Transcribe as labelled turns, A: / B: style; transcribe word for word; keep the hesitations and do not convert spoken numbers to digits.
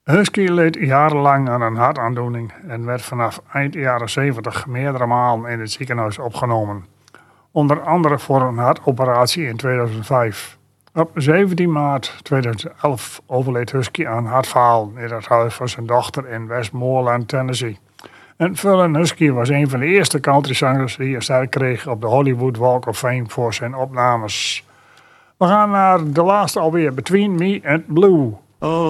A: Husky leed jarenlang aan een hartaandoening en werd vanaf eind jaren zeventig meerdere malen in het ziekenhuis opgenomen. Onder andere voor een hartoperatie in tweeduizend vijf. Op zeventien maart tweeduizend elf overleed Husky aan hartfalen in het huis van zijn dochter in Westmoreland, Tennessee. En Phelan Husky was een van de eerste countryzangers die een ster kreeg op de Hollywood Walk of Fame voor zijn opnames. We gaan naar de laatste alweer, Between Me and Blue.
B: Oh.